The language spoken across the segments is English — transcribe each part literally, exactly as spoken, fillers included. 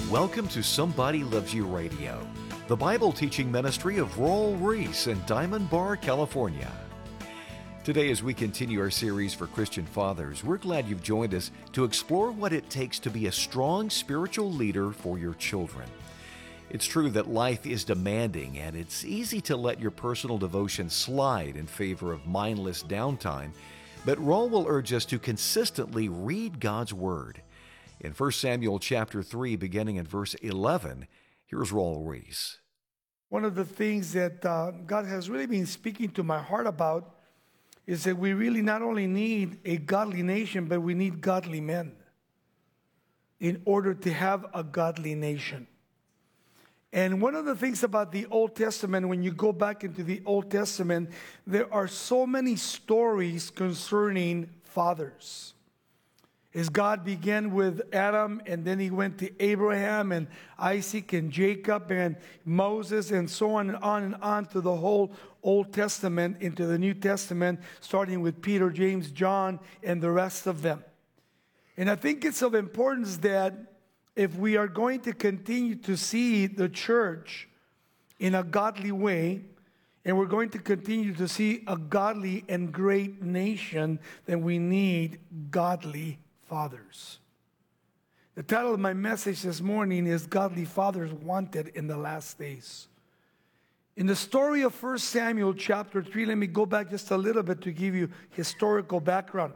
Welcome to Somebody Loves You Radio, the Bible teaching ministry of Royal Reese in Diamond Bar, California. Today, as we continue our series for Christian fathers, we're glad you've joined us to explore what it takes to be a strong spiritual leader for your children. It's true that life is demanding, and it's easy to let your personal devotion slide in favor of mindless downtime, but Raul will urge us to consistently read God's Word. In First Samuel chapter three, beginning in verse eleven, here's Raul Reese. One of the things that uh, God has really been speaking to my heart about is that we really not only need a godly nation, but we need godly men in order to have a godly nation. And one of the things about the Old Testament, when you go back into the Old Testament, there are so many stories concerning fathers. As God began with Adam, and then he went to Abraham and Isaac and Jacob and Moses and so on and on and on to the whole Old Testament into the New Testament, starting with Peter, James, John, and the rest of them. And I think it's of importance that if we are going to continue to see the church in a godly way, and we're going to continue to see a godly and great nation, then we need godly fathers. The title of my message this morning is Godly Fathers Wanted in the Last Days. In the story of First Samuel chapter three, let me go back just a little bit to give you historical background.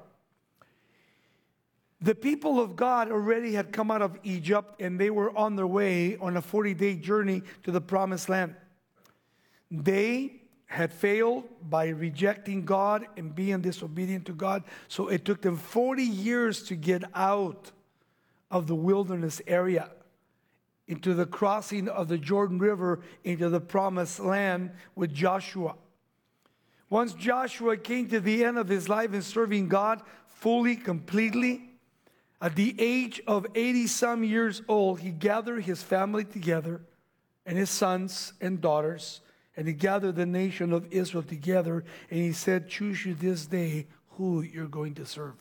The people of God already had come out of Egypt, and they were on their way on a forty-day journey to the Promised Land. They had failed by rejecting God and being disobedient to God, so it took them forty years to get out of the wilderness area into the crossing of the Jordan River into the Promised Land with Joshua. Once Joshua came to the end of his life in serving God fully, completely, at the age of eighty-some years old, he gathered his family together and his sons and daughters, and he gathered the nation of Israel together, and he said, choose you this day who you're going to serve.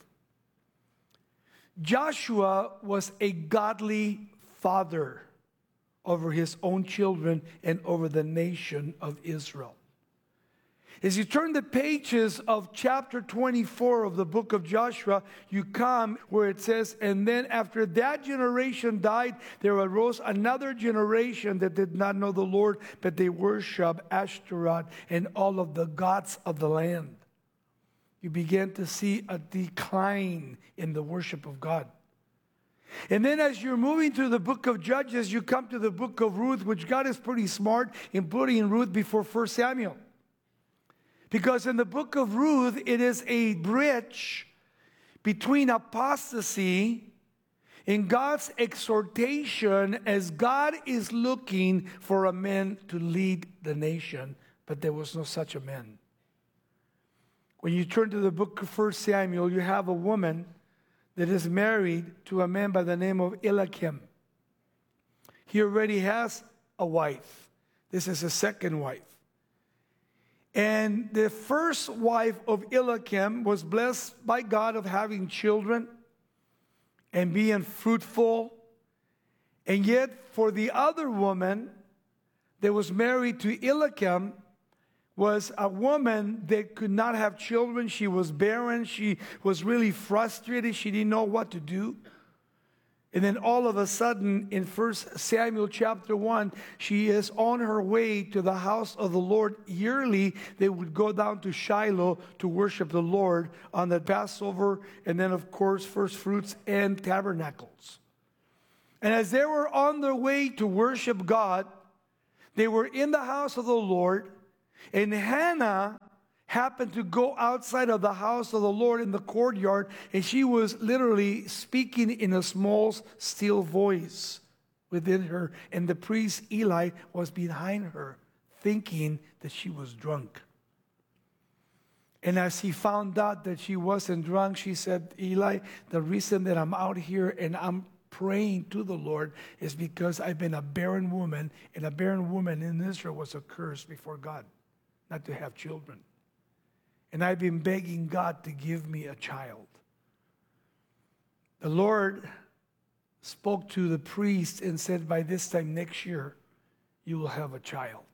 Joshua was a godly father over his own children and over the nation of Israel. As you turn the pages of chapter twenty-four of the book of Joshua, you come where it says, and then after that generation died, there arose another generation that did not know the Lord, but they worshiped Ashtaroth and all of the gods of the land. You begin to see a decline in the worship of God. And then as you're moving through the book of Judges, you come to the book of Ruth, which God is pretty smart in putting Ruth before First Samuel. Because in the book of Ruth, it is a bridge between apostasy and God's exhortation as God is looking for a man to lead the nation. But there was no such a man. When you turn to the book of First Samuel, you have a woman that is married to a man by the name of Eliakim. He already has a wife. This is his second wife. And the first wife of Eliakim was blessed by God of having children and being fruitful. And yet for the other woman that was married to Eliakim was a woman that could not have children. She was barren. She was really frustrated. She didn't know what to do. And then all of a sudden, in First Samuel chapter one, she is on her way to the house of the Lord. Yearly, they would go down to Shiloh to worship the Lord on the Passover, and then, of course, first fruits and tabernacles. And as they were on their way to worship God, they were in the house of the Lord, and Hannah happened to go outside of the house of the Lord in the courtyard, and she was literally speaking in a small, still voice within her. And the priest Eli was behind her, thinking that she was drunk. And as he found out that she wasn't drunk, she said, Eli, the reason that I'm out here and I'm praying to the Lord is because I've been a barren woman, and a barren woman in Israel was a curse before God, not to have children. And I've been begging God to give me a child. The Lord spoke to the priest and said, by this time next year, you will have a child.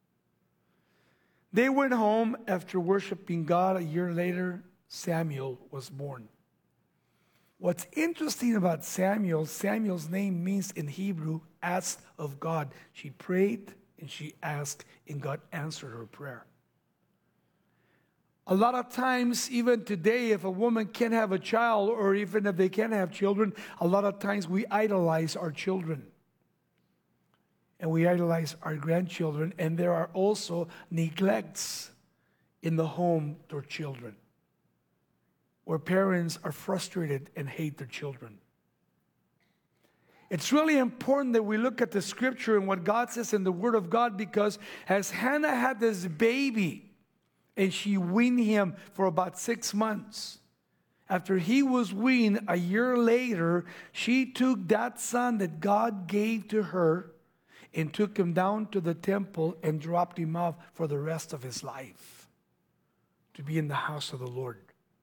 They went home after worshiping God. A year later, Samuel was born. What's interesting about Samuel, Samuel's name means in Hebrew, asked of God. She prayed and she asked, and God answered her prayer. A lot of times, even today, if a woman can't have a child, or even if they can't have children, a lot of times we idolize our children. And we idolize our grandchildren. And there are also neglects in the home toward children, where parents are frustrated and hate their children. It's really important that we look at the scripture and what God says in the Word of God, because as Hannah had this baby, and she weaned him for about six months. After he was weaned, a year later, she took that son that God gave to her and took him down to the temple and dropped him off for the rest of his life to be in the house of the Lord.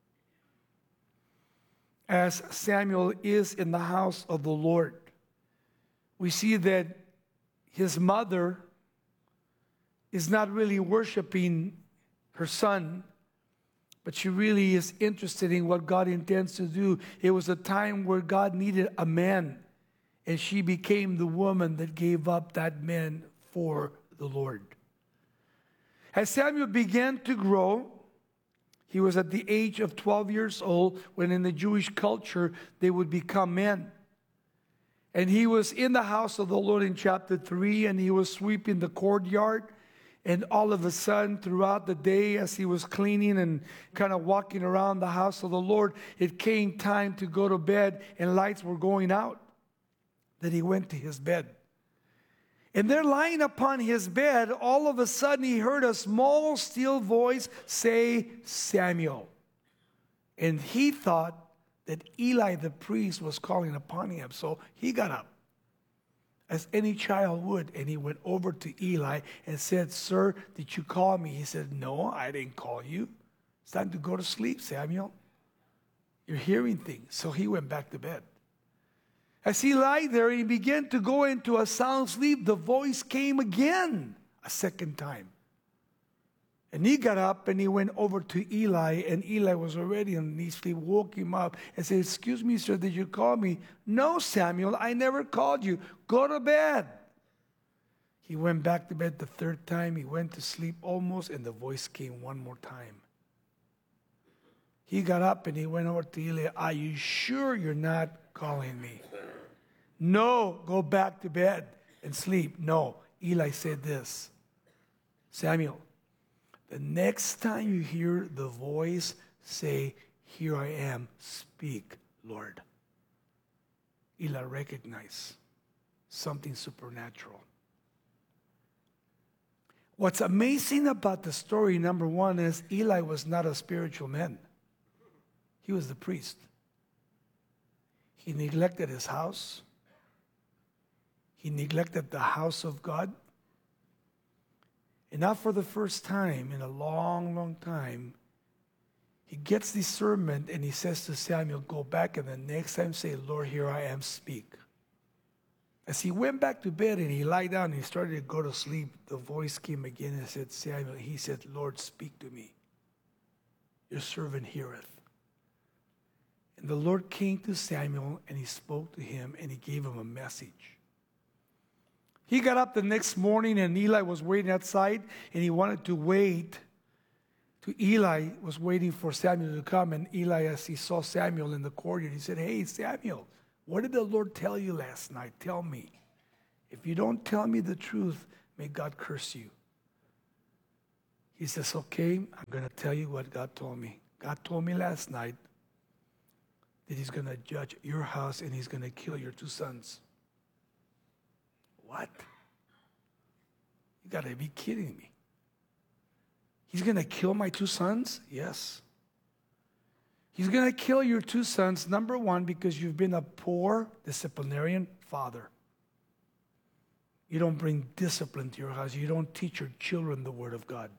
As Samuel is in the house of the Lord, we see that his mother is not really worshiping her son, but she really is interested in what God intends to do. It was a time where God needed a man, and she became the woman that gave up that man for the Lord. As Samuel began to grow, he was at the age of twelve years old, when in the Jewish culture they would become men. And he was in the house of the Lord in chapter three, and he was sweeping the courtyard. And all of a sudden, throughout the day, as he was cleaning and kind of walking around the house of the Lord, it came time to go to bed, and lights were going out. Then he went to his bed. And there, lying upon his bed, all of a sudden he heard a small, still voice say, Samuel. And he thought that Eli the priest was calling upon him. So he got up, as any child would, and he went over to Eli and said, Sir, did you call me? He said, No, I didn't call you. It's time to go to sleep, Samuel. You're hearing things. So he went back to bed. As he lay there, he began to go into a sound sleep. The voice came again, a second time. And he got up and he went over to Eli, and Eli was already on his sleep, woke him up and said, Excuse me, sir, did you call me? No, Samuel, I never called you. Go to bed. He went back to bed the third time. He went to sleep almost, and the voice came one more time. He got up and he went over to Eli. Are you sure you're not calling me? No, go back to bed and sleep. No. Eli said this, Samuel, the next time you hear the voice, say, Here I am, speak, Lord. Eli recognized something supernatural. What's amazing about the story, number one, is Eli was not a spiritual man. He was the priest. He neglected his house. He neglected the house of God. And now for the first time in a long, long time, he gets discernment and he says to Samuel, Go back, and the next time say, Lord, here I am, speak. As he went back to bed and he lay down and he started to go to sleep, the voice came again and said, Samuel, he said, Lord, speak to me. Your servant heareth. And the Lord came to Samuel and he spoke to him and he gave him a message. He got up the next morning and Eli was waiting outside, and he wanted to wait to Eli was waiting for Samuel to come. And Eli, as he saw Samuel in the courtyard, he said, Hey, Samuel, what did the Lord tell you last night? Tell me. If you don't tell me the truth, may God curse you. He says, okay, I'm going to tell you what God told me. God told me last night that he's going to judge your house and he's going to kill your two sons. What? You got to be kidding me. He's going to kill my two sons? Yes. He's going to kill your two sons, number one, because you've been a poor disciplinarian father. You don't bring discipline to your house. You don't teach your children the word of God.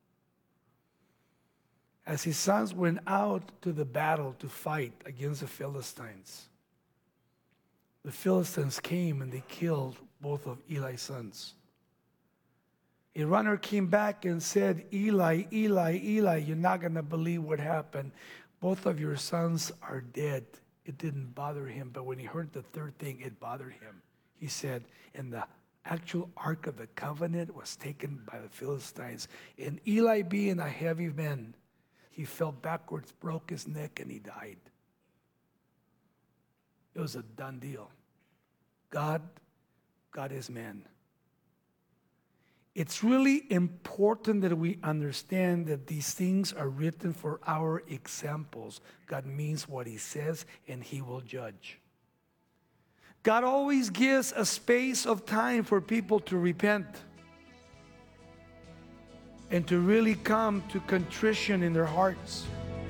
As his sons went out to the battle to fight against the Philistines, the Philistines came and they killed both of Eli's sons. A runner came back and said, Eli, Eli, Eli, you're not going to believe what happened. Both of your sons are dead. It didn't bother him, but when he heard the third thing, it bothered him. He said, and the actual Ark of the Covenant was taken by the Philistines. And Eli, being a heavy man, he fell backwards, broke his neck, and he died. It was a done deal. God got his man. It's really important that we understand that these things are written for our examples. God means what he says, and he will judge. God always gives a space of time for people to repent and to really come to contrition in their hearts.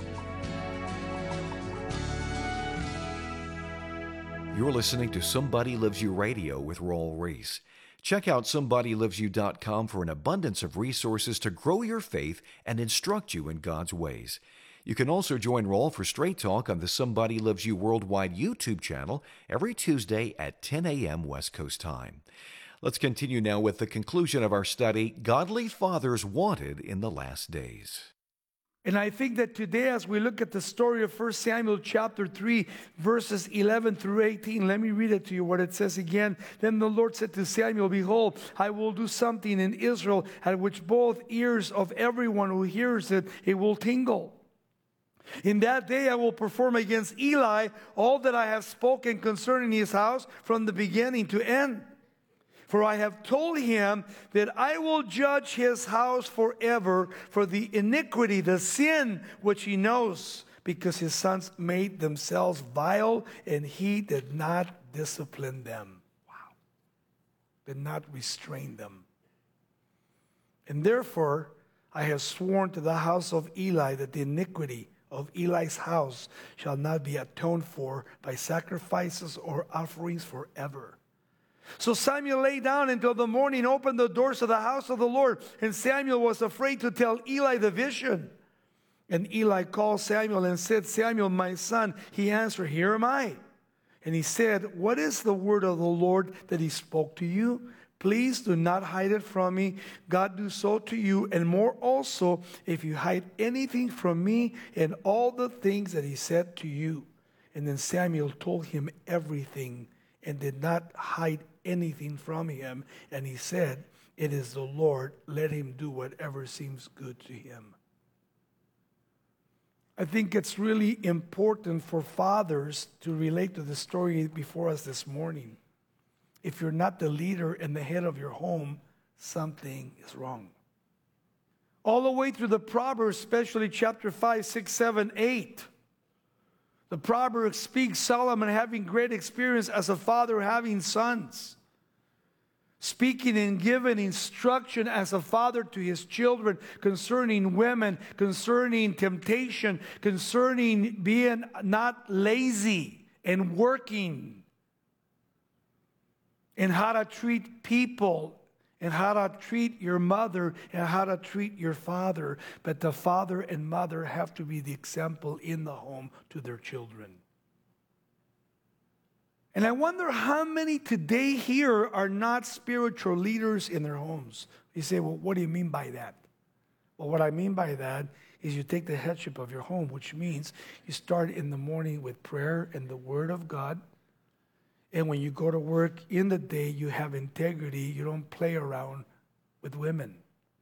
You're listening to Somebody Loves You Radio with Raul Ries. Check out somebody loves you dot com for an abundance of resources to grow your faith and instruct you in God's ways. You can also join Raul for Straight Talk on the Somebody Loves You Worldwide YouTube channel every Tuesday at ten a.m. West Coast time. Let's continue now with the conclusion of our study, Godly Fathers Wanted in the Last Days. And I think that today, as we look at the story of First Samuel chapter three, verses eleven through eighteen, let me read it to you what it says again. Then the Lord said to Samuel, behold, I will do something in Israel at which both ears of everyone who hears it, it will tingle. In that day I will perform against Eli all that I have spoken concerning his house from the beginning to end. For I have told him that I will judge his house forever for the iniquity, the sin which he knows, because his sons made themselves vile, and he did not discipline them. Wow. Did not restrain them. And therefore I have sworn to the house of Eli that the iniquity of Eli's house shall not be atoned for by sacrifices or offerings forever. So Samuel lay down until the morning, opened the doors of the house of the Lord, and Samuel was afraid to tell Eli the vision. And Eli called Samuel and said, Samuel, my son. He answered, here am I. And he said, what is the word of the Lord that he spoke to you? Please do not hide it from me. God do so to you, and more also, if you hide anything from me and all the things that he said to you. And then Samuel told him everything and did not hide anything from him. And he said, it is the Lord. Let him do whatever seems good to him. I think it's really important for fathers to relate to the story before us this morning. If you're not the leader and the head of your home, something is wrong. All the way through the Proverbs, especially chapter five, six, seven, eight. The Proverbs speaks Solomon having great experience as a father having sons. Speaking and giving instruction as a father to his children concerning women, concerning temptation, concerning being not lazy and working. And how to treat people, and how to treat your mother, and how to treat your father. But the father and mother have to be the example in the home to their children. And I wonder how many today here are not spiritual leaders in their homes. You say, well, what do you mean by that? Well, what I mean by that is you take the headship of your home, which means you start in the morning with prayer and the Word of God. And when you go to work in the day, you have integrity. You don't play around with women.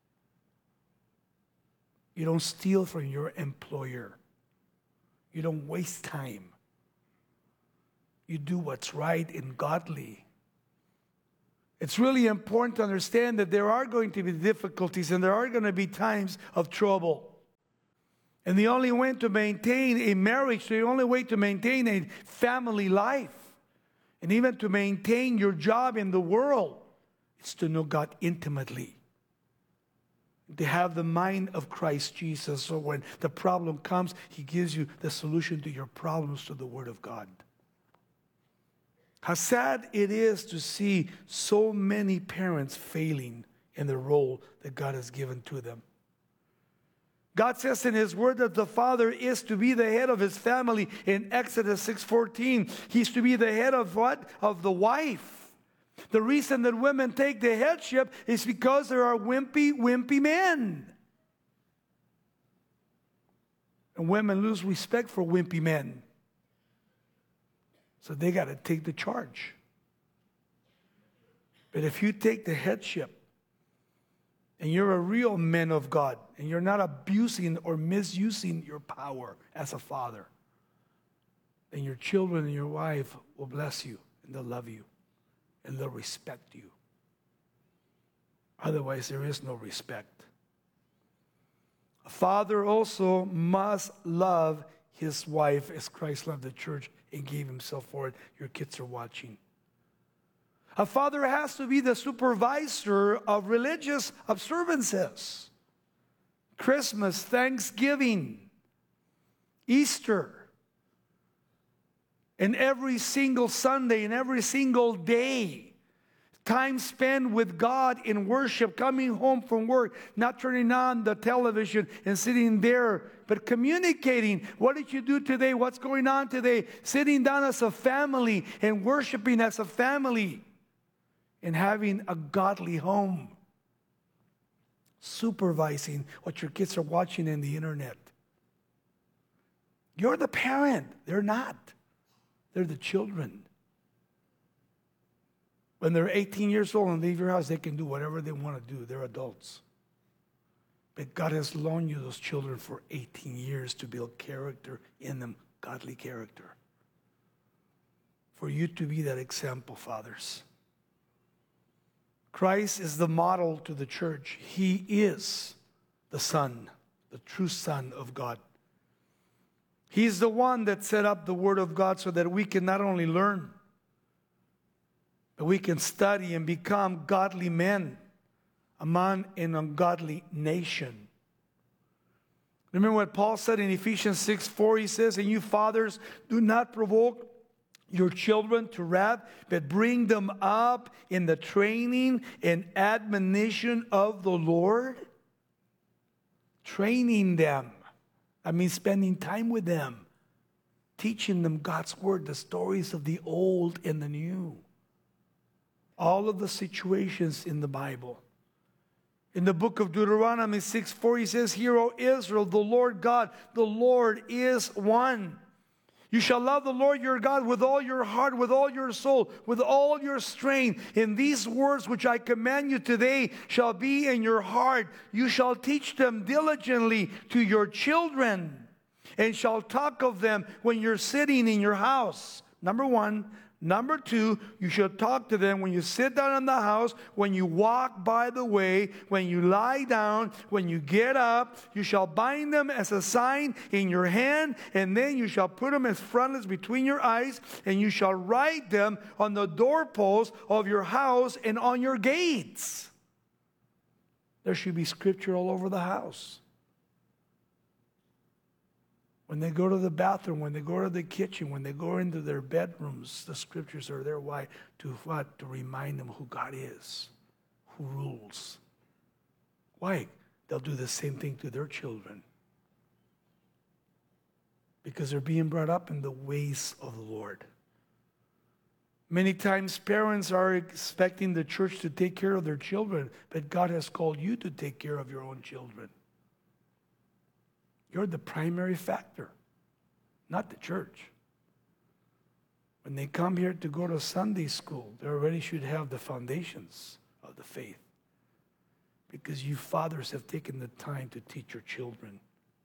You don't steal from your employer. You don't waste time. You do what's right and godly. It's really important to understand that there are going to be difficulties and there are going to be times of trouble. And the only way to maintain a marriage, the only way to maintain a family life, and even to maintain your job in the world, is to know God intimately. To have the mind of Christ Jesus, so when the problem comes, he gives you the solution to your problems through the Word of God. How sad it is to see so many parents failing in the role that God has given to them. God says in His Word that the father is to be the head of his family. In Exodus six fourteen, he's to be the head of what? Of the wife. The reason that women take the headship is because there are wimpy, wimpy men. And women lose respect for wimpy men. So they got to take the charge. But if you take the headship, and you're a real man of God, and you're not abusing or misusing your power as a father, then your children and your wife will bless you, and they'll love you, and they'll respect you. Otherwise, there is no respect. A father also must love his wife as Christ loved the church and gave himself for it. Your kids are watching. A father has to be the supervisor of religious observances. Christmas, Thanksgiving, Easter, and every single Sunday and every single day. Time spent with God in worship, coming home from work, not turning on the television and sitting there, but communicating. What did you do today? What's going on today? Sitting down as a family and worshiping as a family. And having a godly home. Supervising what your kids are watching in the internet. You're the parent. They're not. They're the children. When they're eighteen years old and leave your house, they can do whatever they want to do. They're adults. But God has loaned you those children for eighteen years to build character in them, godly character. For you to be that example, fathers. Christ is the model to the church. He is the Son, the true Son of God. He's the one that set up the Word of God so that we can not only learn, but we can study and become godly men among an ungodly nation. Remember what Paul said in Ephesians six four, he says, and you fathers, do not provoke your children to wrath, but bring them up in the training and admonition of the Lord. Training them. I mean, spending time with them. Teaching them God's Word, the stories of the old and the new. All of the situations in the Bible. In the book of Deuteronomy six four, he says, hear, O Israel, the Lord God, the Lord is one. You shall love the Lord your God with all your heart, with all your soul, with all your strength. And these words which I command you today shall be in your heart. You shall teach them diligently to your children, and shall talk of them when you're sitting in your house. Number one. Number two, you should talk to them when you sit down in the house, when you walk by the way, when you lie down, when you get up. You shall bind them as a sign in your hand, and then you shall put them as frontlets between your eyes, and you shall write them on the doorposts of your house and on your gates. There should be scripture all over the house. When they go to the bathroom, when they go to the kitchen, when they go into their bedrooms, the scriptures are there. Why? To what? To remind them who God is, who rules. Why? They'll do the same thing to their children. Because they're being brought up in the ways of the Lord. Many times parents are expecting the church to take care of their children, but God has called you to take care of your own children. You're the primary factor, not the church. When they come here to go to Sunday school, they already should have the foundations of the faith. Because you fathers have taken the time to teach your children.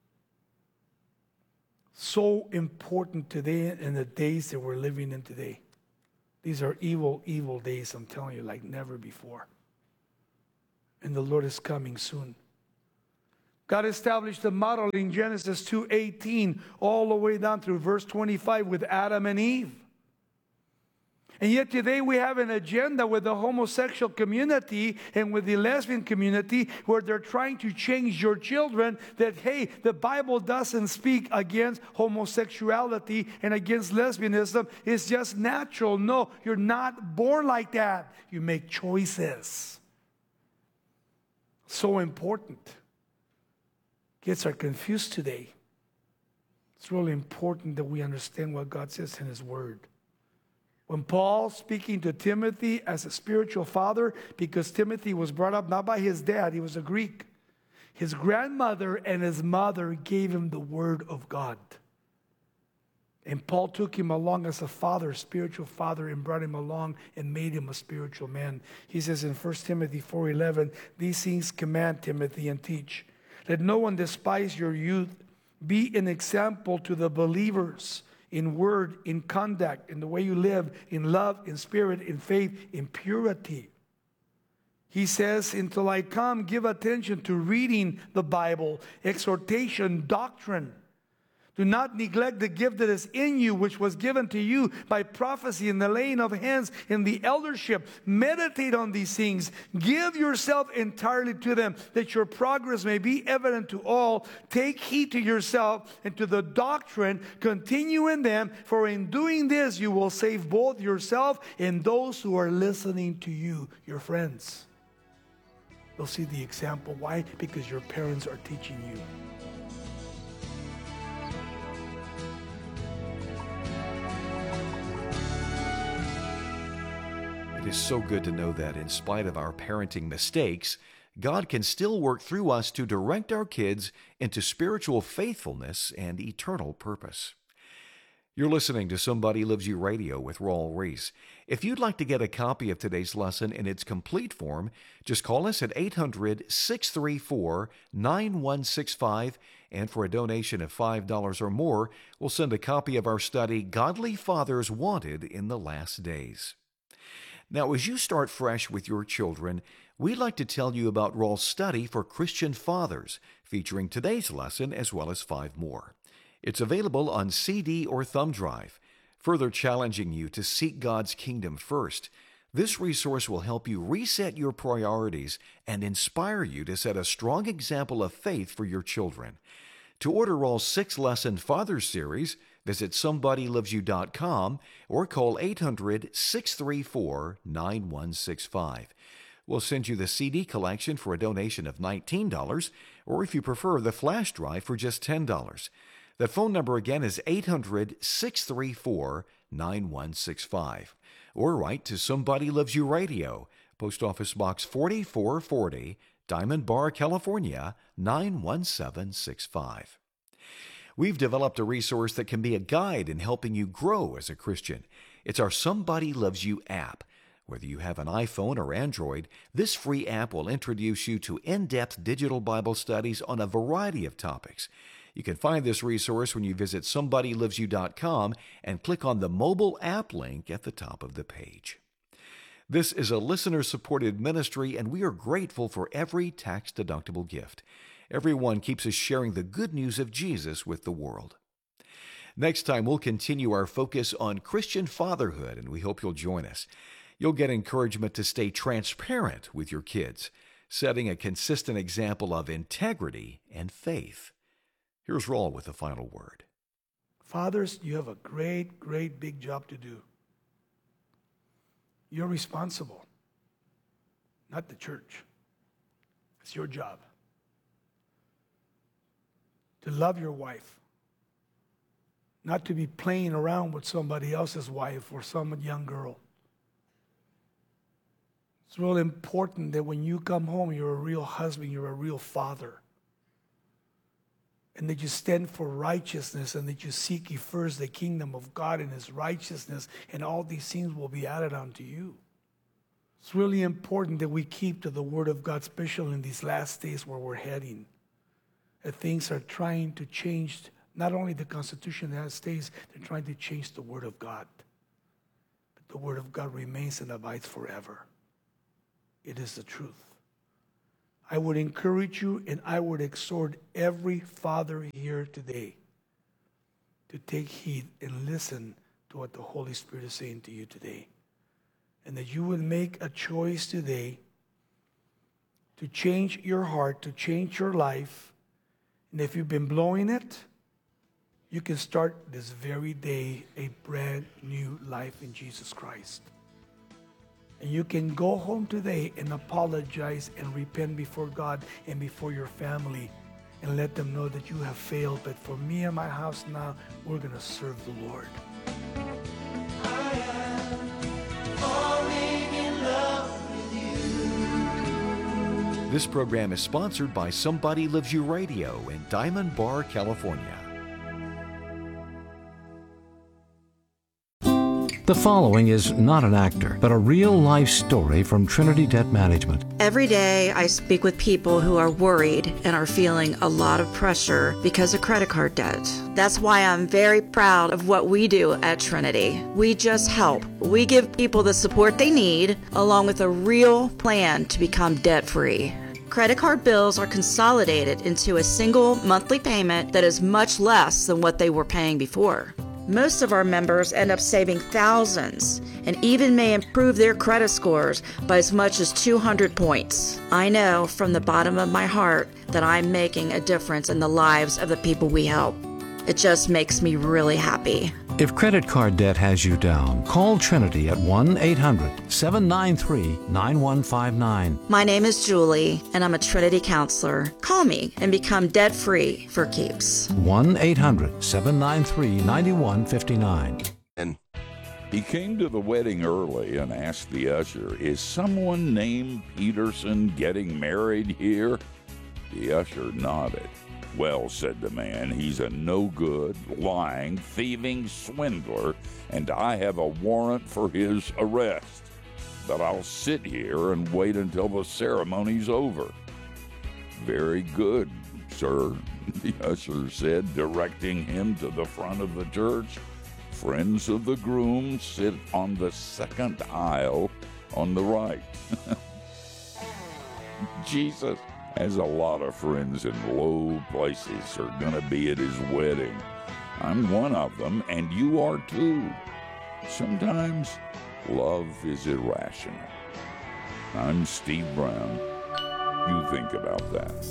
So important today in the days that we're living in today. These are evil, evil days, I'm telling you, like never before. And the Lord is coming soon. God established the model in Genesis two eighteen all the way down through verse twenty-five with Adam and Eve. And yet today we have an agenda with the homosexual community and with the lesbian community where they're trying to change your children that, hey, the Bible doesn't speak against homosexuality and against lesbianism. It's just natural. No, you're not born like that. You make choices. So important. Kids are confused today. It's really important that we understand what God says in His Word. When Paul, speaking to Timothy as a spiritual father, because Timothy was brought up not by his dad, he was a Greek. His grandmother and his mother gave him the Word of God. And Paul took him along as a father, spiritual father, and brought him along and made him a spiritual man. He says in First Timothy four eleven, these things command Timothy and teach. Let no one despise your youth. Be an example to the believers in word, in conduct, in the way you live, in love, in spirit, in faith, in purity. He says, until I come, give attention to reading the Bible, exhortation, doctrine. Do not neglect the gift that is in you, which was given to you by prophecy and the laying of hands in the eldership. Meditate on these things. Give yourself entirely to them, that your progress may be evident to all. Take heed to yourself and to the doctrine. Continue in them, for in doing this you will save both yourself and those who are listening to you, your friends. You'll see the example. Why? Because your parents are teaching you. It is so good to know that in spite of our parenting mistakes, God can still work through us to direct our kids into spiritual faithfulness and eternal purpose. You're listening to Somebody Loves You Radio with Raul Ries. If you'd like to get a copy of today's lesson in its complete form, just call us at eight hundred, six three four, nine one six five, and for a donation of five dollars or more, we'll send a copy of our study, Godly Fathers Wanted in the Last Days. Now, as you start fresh with your children, we'd like to tell you about Raul's study for Christian fathers, featuring today's lesson as well as five more. It's available on C D or thumb drive, further challenging you to seek God's kingdom first. This resource will help you reset your priorities and inspire you to set a strong example of faith for your children. To order Raul's six-lesson Fathers series, visit somebody loves you dot com or call eight hundred, six three four, nine one six five. We'll send you the C D collection for a donation of nineteen dollars, or if you prefer, the flash drive for just ten dollars. The phone number again is eight hundred, six three four, nine one six five. Or write to Somebody Loves You Radio, Post Office Box forty-four forty, Diamond Bar, California, nine one seven six five. We've developed a resource that can be a guide in helping you grow as a Christian. It's our Somebody Loves You app. Whether you have an iPhone or Android, this free app will introduce you to in-depth digital Bible studies on a variety of topics. You can find this resource when you visit somebody loves you dot com and click on the mobile app link at the top of the page. This is a listener-supported ministry, and we are grateful for every tax-deductible gift. Everyone keeps us sharing the good news of Jesus with the world. Next time, we'll continue our focus on Christian fatherhood, and we hope you'll join us. You'll get encouragement to stay transparent with your kids, setting a consistent example of integrity and faith. Here's Raul with the final word. Fathers, you have a great, great big job to do. You're responsible, not the church. It's your job to love your wife, not to be playing around with somebody else's wife or some young girl. It's really important that when you come home, you're a real husband, you're a real father. And that you stand for righteousness, and that you seek ye first the kingdom of God and His righteousness, and all these things will be added unto you. It's really important that we keep to the Word of God, especially in these last days where we're heading. That things are trying to change not only the Constitution of the United States, they're trying to change the Word of God. But the Word of God remains and abides forever. It is the truth. I would encourage you, and I would exhort every father here today to take heed and listen to what the Holy Spirit is saying to you today. And that you would make a choice today to change your heart, to change your life. And if you've been blowing it, you can start this very day a brand new life in Jesus Christ. And you can go home today and apologize and repent before God and before your family and let them know that you have failed. But for me and my house now, we're going to serve the Lord. I am falling in love with you. This program is sponsored by Somebody Loves You Radio in Diamond Bar, California. The following is not an actor, but a real-life story from Trinity Debt Management. Every day I speak with people who are worried and are feeling a lot of pressure because of credit card debt. That's why I'm very proud of what we do at Trinity. We just help. We give people the support they need, along with a real plan to become debt-free. Credit card bills are consolidated into a single monthly payment that is much less than what they were paying before. Most of our members end up saving thousands and even may improve their credit scores by as much as two hundred points. I know from the bottom of my heart that I'm making a difference in the lives of the people we help. It just makes me really happy. If credit card debt has you down, call Trinity at one eight hundred, seven nine three, nine one five nine. My name is Julie, and I'm a Trinity counselor. Call me and become debt-free for keeps. one eight hundred, seven nine three, nine one five nine. And he came to the wedding early and asked the usher, "Is someone named Peterson getting married here?" The usher nodded. "Well," said the man, "he's a no-good, lying, thieving swindler, and I have a warrant for his arrest. But I'll sit here and wait until the ceremony's over." "Very good, sir," the usher said, directing him to the front of the church. "Friends of the groom sit on the second aisle on the right." Jesus has a lot of friends in low places are going to be at his wedding. I'm one of them, and you are too. Sometimes love is irrational. I'm Steve Brown. You think about that.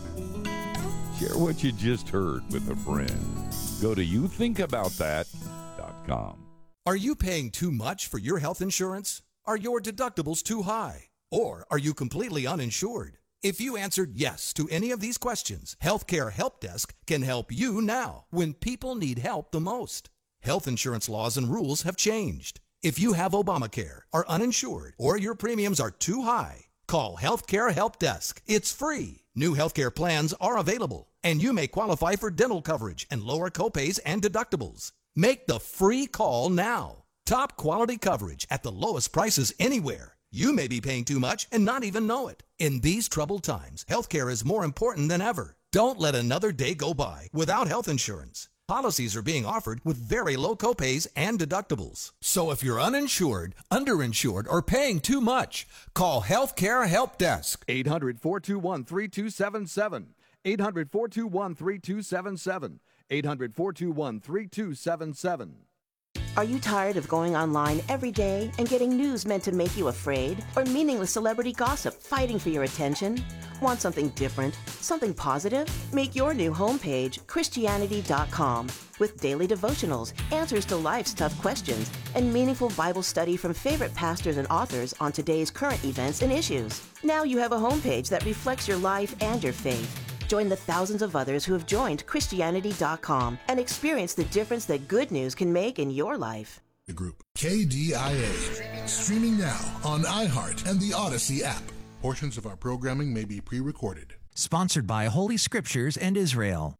Share what you just heard with a friend. Go to you think about that dot com. Are you paying too much for your health insurance? Are your deductibles too high? Or are you completely uninsured? If you answered yes to any of these questions, Healthcare Help Desk can help you now when people need help the most. Health insurance laws and rules have changed. If you have Obamacare, are uninsured, or your premiums are too high, call Healthcare Help Desk. It's free. New healthcare plans are available, and you may qualify for dental coverage and lower copays and deductibles. Make the free call now. Top quality coverage at the lowest prices anywhere. You may be paying too much and not even know it. In these troubled times, healthcare is more important than ever. Don't let another day go by without health insurance. Policies are being offered with very low copays and deductibles. So if you're uninsured, underinsured, or paying too much, call Healthcare Help Desk. eight hundred, four two one, three two seven seven. eight hundred, four two one, three two seven seven. eight hundred, four two one, three two seven seven. Are you tired of going online every day and getting news meant to make you afraid? Or meaningless celebrity gossip fighting for your attention? Want something different? Something positive? Make your new homepage Christianity dot com with daily devotionals, answers to life's tough questions, and meaningful Bible study from favorite pastors and authors on today's current events and issues. Now you have a homepage that reflects your life and your faith. Join the thousands of others who have joined Christianity dot com and experience the difference that good news can make in your life. The group K D I A, streaming now on iHeart and the Odyssey app. Portions of our programming may be pre-recorded. Sponsored by Holy Scriptures and Israel.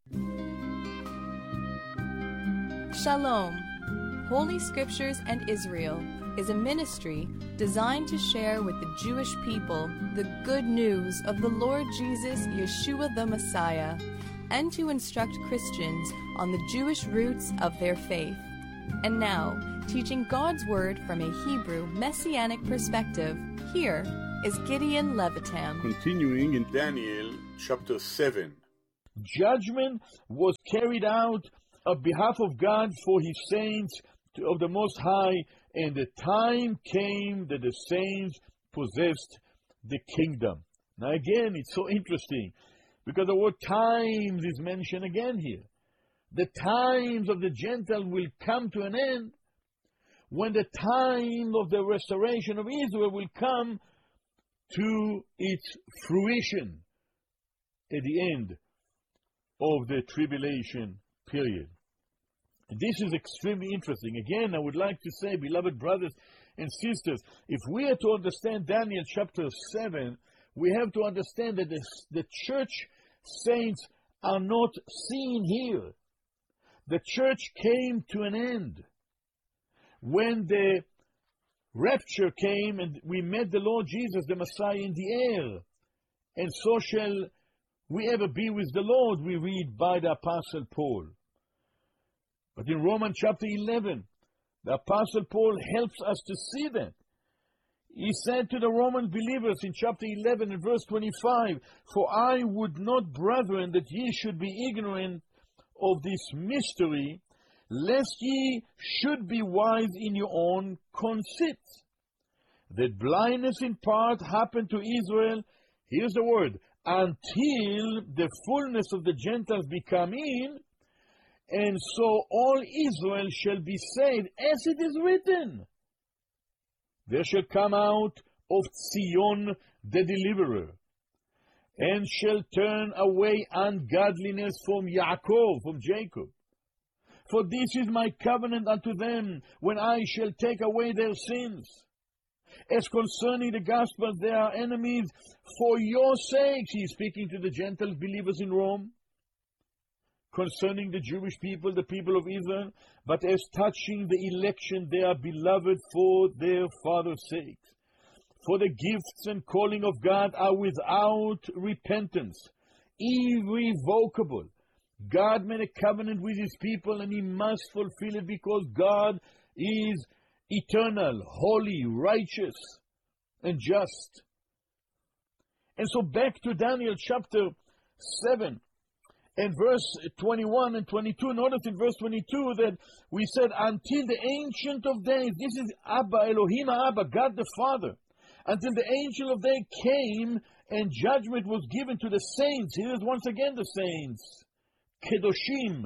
Shalom. Holy Scriptures and Israel is a ministry designed to share with the Jewish people the good news of the Lord Jesus, Yeshua the Messiah, and to instruct Christians on the Jewish roots of their faith. And now, teaching God's Word from a Hebrew Messianic perspective, here is Gideon Levitam. Continuing in Daniel chapter seven. Judgment was carried out on behalf of God for his saints of the Most High, and the time came that the saints possessed the kingdom. Now again, it's so interesting because the word times is mentioned again here. The times of the Gentiles will come to an end when the time of the restoration of Israel will come to its fruition at the end. of the tribulation period. This is extremely interesting. Again, I would like to say, beloved brothers and sisters, if we are to understand Daniel chapter seven, we have to understand that the, the church saints are not seen here. The church came to an end when the rapture came and we met the Lord Jesus, the Messiah, in the air. And so shall we ever be with the Lord, we read by the Apostle Paul. But in Romans chapter eleven, the Apostle Paul helps us to see that. He said to the Roman believers in chapter eleven and verse twenty-five, "For I would not, brethren, that ye should be ignorant of this mystery, lest ye should be wise in your own conceits, that blindness in part happened to Israel," here's the word, "until the fullness of the Gentiles be come in, and so all Israel shall be saved, as it is written, there shall come out of Zion the deliverer, and shall turn away ungodliness from Yaakov," from Jacob. "For this is my covenant unto them, when I shall take away their sins. As concerning the gospel, they are enemies for your sakes." He is speaking to the Gentile believers in Rome. Concerning the Jewish people, the people of Israel, "but as touching the election, they are beloved for their father's sake. For the gifts and calling of God are without repentance, irrevocable. God made a covenant with his people, and he must fulfill it, because God is eternal, holy, righteous, and just." And so back to Daniel chapter seven. In verse twenty-one and twenty-two, notice in verse twenty-two that we said, "Until the Ancient of Days," this is Abba, Elohim Abba, God the Father, "until the Ancient of Days came and judgment was given to the saints." Here is once again the saints, Kedoshim,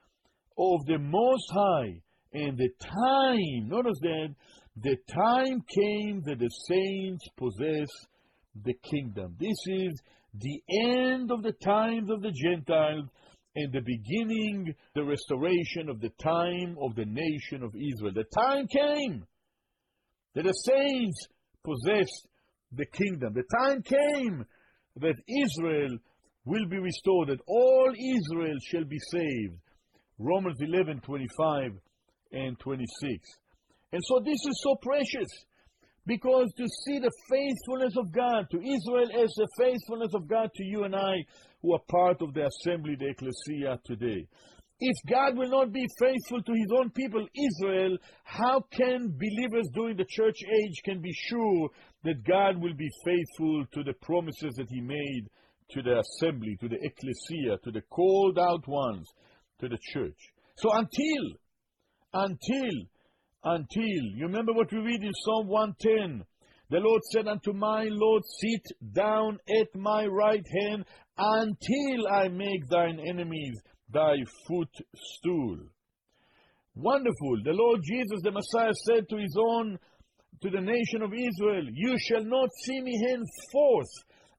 of the Most High. And the time, notice that, the time came that the saints possess the kingdom. This is the end of the times of the Gentiles, and the beginning, the restoration of the time of the nation of Israel. The time came that the saints possessed the kingdom. The time came that Israel will be restored, that all Israel shall be saved. Romans eleven, twenty-five and twenty-six. And so this is so precious, because to see the faithfulness of God to Israel as the faithfulness of God to you and I, who are part of the assembly, the ecclesia today. If God will not be faithful to his own people, Israel, how can believers during the church age can be sure that God will be faithful to the promises that he made to the assembly, to the ecclesia, to the called out ones, to the church? So until, until, Until, you remember what we read in Psalm one ten, the Lord said unto my Lord, "Sit down at my right hand, until I make thine enemies thy footstool." Wonderful. The Lord Jesus, the Messiah, said to his own, to the nation of Israel, "You shall not see me henceforth,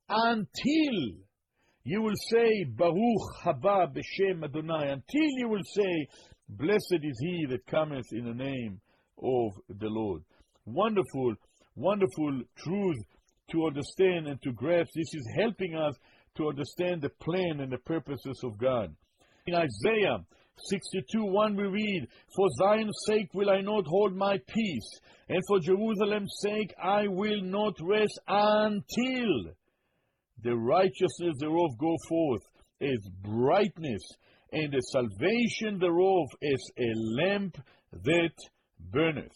until you will say, Baruch haba b'shem Adonai," until you will say, "Blessed is he that cometh in the name of the Lord." Wonderful, wonderful truth to understand and to grasp. This is helping us to understand the plan and the purposes of God. In Isaiah sixty-two one we read, "For Zion's sake will I not hold my peace, and for Jerusalem's sake I will not rest, until the righteousness thereof go forth as brightness, and the salvation thereof as a lamp that burneth."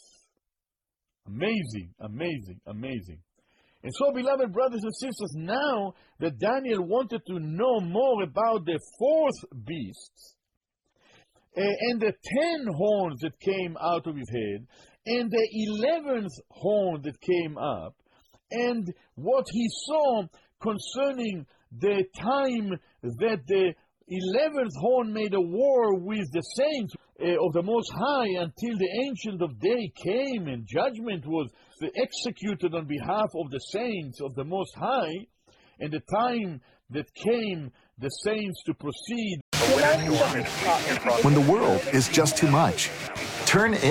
Amazing, amazing, amazing. And so, beloved brothers and sisters, now that Daniel wanted to know more about the fourth beast, uh, and the ten horns that came out of his head, and the eleventh horn that came up, and what he saw concerning the time that the eleventh horn made a war with the saints uh, of the Most High, until the Ancient of Day came and judgment was executed on behalf of the saints of the Most High, and the time that came the saints to proceed. When the world is just too much, turn in.